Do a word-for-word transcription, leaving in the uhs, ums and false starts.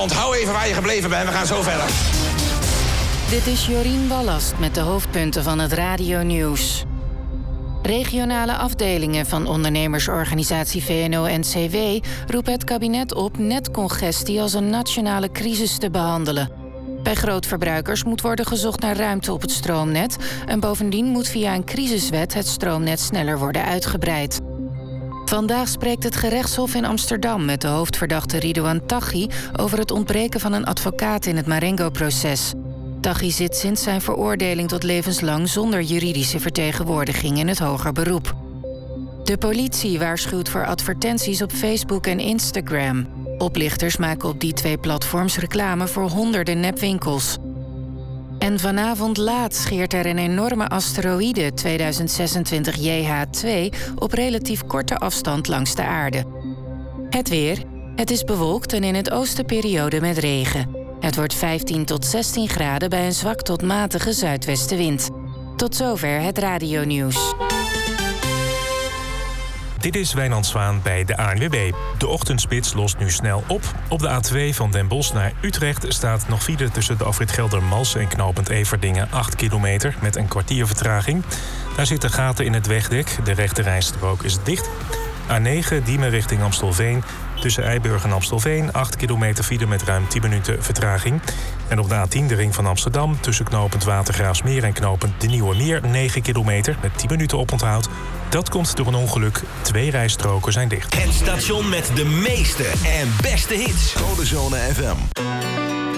onthoud even waar je gebleven bent. We gaan zo verder. Dit is Jorien Ballast met de hoofdpunten van het Radio-nieuws. Regionale afdelingen van ondernemersorganisatie V N O N C W roepen het kabinet op netcongestie als een nationale crisis te behandelen. Bij grootverbruikers moet worden gezocht naar ruimte op het stroomnet en bovendien moet via een crisiswet het stroomnet sneller worden uitgebreid. Vandaag spreekt het gerechtshof in Amsterdam met de hoofdverdachte Ridouan Taghi over het ontbreken van een advocaat in het Marengo-proces. Taghi zit sinds zijn veroordeling tot levenslang zonder juridische vertegenwoordiging in het hoger beroep. De politie waarschuwt voor advertenties op Facebook en Instagram. Oplichters maken op die twee platforms reclame voor honderden nepwinkels. En vanavond laat scheert er een enorme asteroïde tweeduizend zesentwintig J H twee op relatief korte afstand langs de aarde. Het weer. Het is bewolkt en in het oosten periode met regen. Het wordt vijftien tot zestien graden bij een zwak tot matige zuidwestenwind. Tot zover het Radio-nieuws. Dit is Wijnand Zwaan bij de A N W B. De ochtendspits lost nu snel op. Op de A twee van Den Bosch naar Utrecht staat nog file tussen de afrit Geldermalsen en knooppunt Everdingen acht kilometer met een kwartier vertraging. Daar zitten gaten in het wegdek. De rechte rijstrook is dicht. A negen Diemen richting Amstelveen. Tussen Eiburg en Amstelveen acht kilometer file met ruim tien minuten vertraging. En op de A tien de ring van Amsterdam tussen knooppunt Watergraafsmeer en knooppunt De Nieuwe Meer negen kilometer met tien minuten oponthoud. Dat komt door een ongeluk. Twee rijstroken zijn dicht. Het station met de meeste en beste hits. Codezone F M.